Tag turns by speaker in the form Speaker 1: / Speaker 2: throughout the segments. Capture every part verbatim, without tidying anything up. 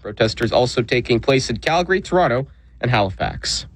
Speaker 1: Protesters also taking place in Calgary, Toronto, and Halifax.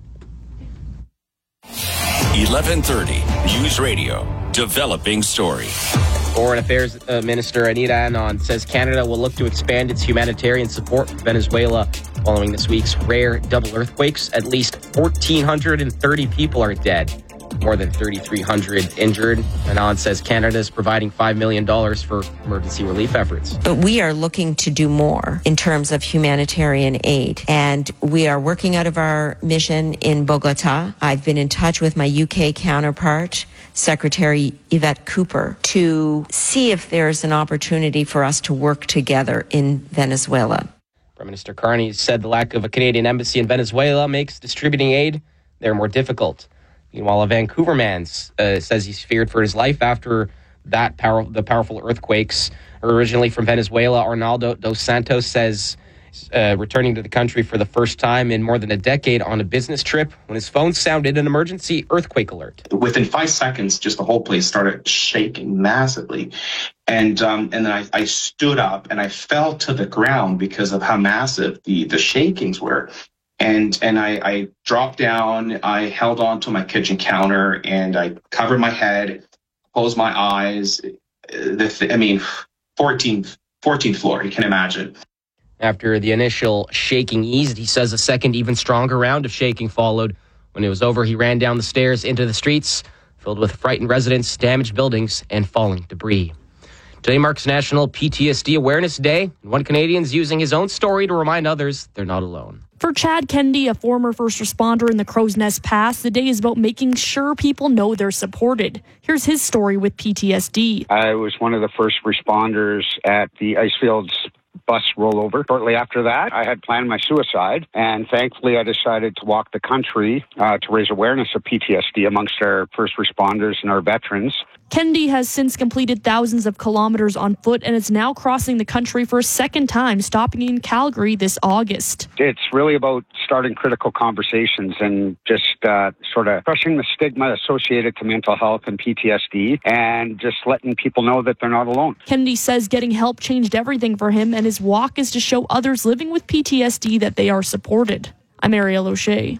Speaker 2: eleven thirty News Radio, developing story.
Speaker 1: Foreign Affairs uh, Minister Anita Anand says Canada will look to expand its humanitarian support for Venezuela following this week's rare double earthquakes. At least one thousand four hundred thirty people are dead, more than three thousand three hundred injured. Anand says Canada is providing five million dollars for emergency relief efforts.
Speaker 3: But we are looking to do more in terms of humanitarian aid. And we are working out of our mission in Bogota. I've been in touch with my U K counterpart, Secretary Yvette Cooper, to see if there's an opportunity for us to work together in Venezuela.
Speaker 1: Prime Minister Carney said the lack of a Canadian embassy in Venezuela makes distributing aid there more difficult. Meanwhile, a Vancouver man uh, says he's feared for his life after that power, the powerful earthquakes. Originally from Venezuela, Arnaldo dos Santos says uh, returning to the country for the first time in more than a decade on a business trip when his phone sounded an emergency earthquake alert.
Speaker 4: Within five seconds, just the whole place started shaking massively. And um, and then I, I stood up and I fell to the ground because of how massive the, the shakings were. And and I, I dropped down, I held on to my kitchen counter, and I covered my head, closed my eyes. The, I mean, fourteenth, fourteenth floor, you can imagine.
Speaker 1: After the initial shaking eased, he says a second, even stronger round of shaking followed. When it was over, he ran down the stairs into the streets, filled with frightened residents, damaged buildings, and falling debris. Today marks National P T S D Awareness Day, and one Canadian's using his own story to remind others they're not alone.
Speaker 5: For Chad Kennedy, a former first responder in the Crow's Nest Pass, the day is about making sure people know they're supported. Here's his story with P T S D.
Speaker 6: I was one of the first responders at the Icefields bus rollover. Shortly after that, I had planned my suicide, and thankfully I decided to walk the country uh, to raise awareness of P T S D amongst our first responders and our veterans.
Speaker 5: Kennedy has since completed thousands of kilometers on foot and is now crossing the country for a second time, stopping in Calgary this August.
Speaker 6: It's really about starting critical conversations and just uh, sort of crushing the stigma associated to mental health and P T S D and just letting people know that they're not alone.
Speaker 5: Kennedy says getting help changed everything for him, and his walk is to show others living with P T S D that they are supported. I'm Ariel O'Shea.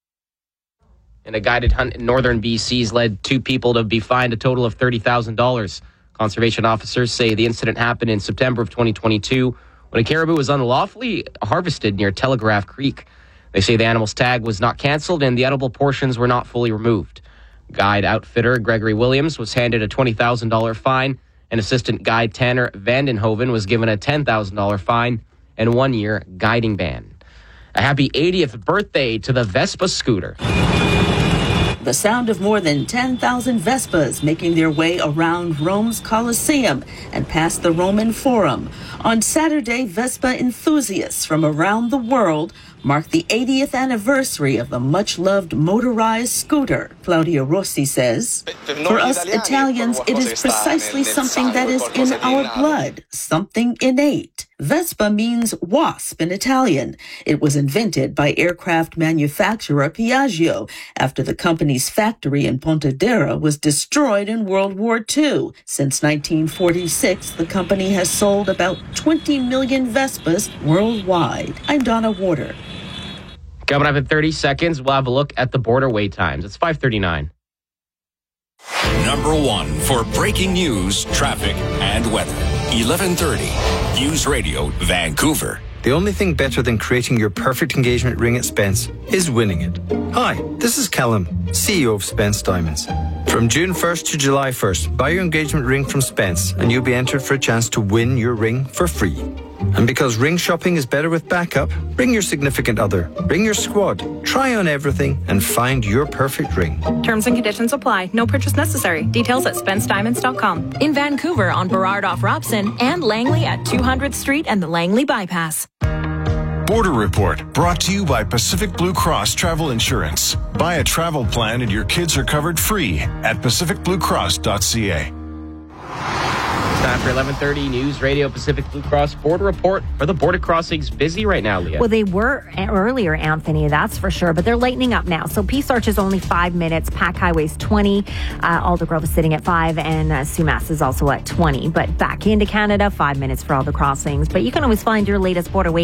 Speaker 1: And a guided hunt in northern B C has led two people to be fined a total of thirty thousand dollars. Conservation officers say the incident happened in September of twenty twenty-two when a caribou was unlawfully harvested near Telegraph Creek. They say the animal's tag was not canceled and the edible portions were not fully removed. Guide outfitter Gregory Williams was handed a twenty thousand dollars fine, and assistant guide Tanner Vandenhoven was given a ten thousand dollars fine and one-year guiding ban. A happy eightieth birthday to the Vespa scooter.
Speaker 7: The sound of more than ten thousand Vespas making their way around Rome's Colosseum and past the Roman Forum. On Saturday, Vespa enthusiasts from around the world marked the eightieth anniversary of the much-loved motorized scooter. Claudia Rossi says, "For us Italians, it is precisely something that is in our blood, something innate. Vespa means wasp in Italian. It was invented by aircraft manufacturer Piaggio after the company's factory in Pontedera was destroyed in World War Two. Since nineteen forty-six, the company has sold about twenty million Vespas worldwide." I'm Donna Warder.
Speaker 1: Coming up in thirty seconds, we'll have a look at the border wait times. It's five thirty-nine.
Speaker 2: Number one for breaking news, traffic, and weather. eleven thirty News Radio, Vancouver.
Speaker 8: The only thing better than creating your perfect engagement ring at Spence is winning it. Hi, this is Callum, C E O of Spence Diamonds. From June first to July first, buy your engagement ring from Spence and you'll be entered for a chance to win your ring for free. And because ring shopping is better with backup, bring your significant other, bring your squad, try on everything and find your perfect ring.
Speaker 9: Terms and conditions apply. No purchase necessary. Details at spence diamonds dot com. In Vancouver on Burrard off Robson and Langley at two hundredth Street and the Langley Bypass.
Speaker 10: Border Report, brought to you by Pacific Blue Cross Travel Insurance. Buy a travel plan and your kids are covered free at pacific blue cross dot c a.
Speaker 1: Time for eleven thirty News Radio Pacific Blue Cross Border Report. Are the border crossings busy right now, Leah?
Speaker 11: Well, they were earlier, Anthony, that's for sure, but they're lightening up now. So Peace Arch is only five minutes, Pack Highway's twenty, uh, Aldergrove is sitting at five, and uh, Sumas is also at twenty. But back into Canada, five minutes for all the crossings. But you can always find your latest border wait